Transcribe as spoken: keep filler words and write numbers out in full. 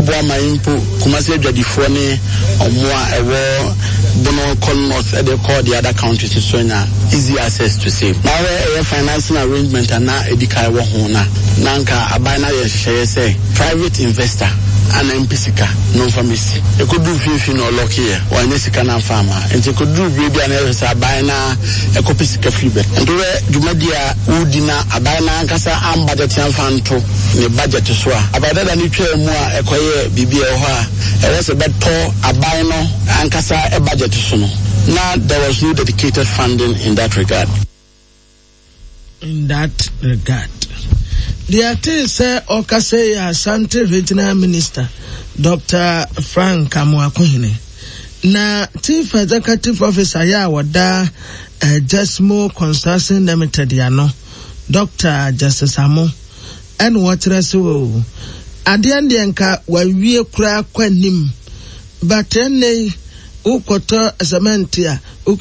eboa mayimpo Kumasi adwadifo ne omoa ewo bono kon north e dey call the other countries so na easy access to save. Now we financing arrangement and na edika ewo ho na nanka abana ye hye say private investor an M P sika no pharmacy e could do fifi no lock here or any sika na farmer and could do baby and everything abana e copy sika free bet and we jumadia udina abana nkasa am budget yan fanto ne budget so a abada da ni twa mu a ekoye bibi e ho a e was beto abano ankasa e budget so no. Now there was no dedicated funding in that regard. In that regard. The Atese Okase Asante Regional Minister Doctor Frank Amoakohene na Chief Executive Officer ya wada uh, Jasmo Construction Limited yano Doctor Justice Amo and watreso adiande nka wawie kura kwanim but enne ukoto cement ya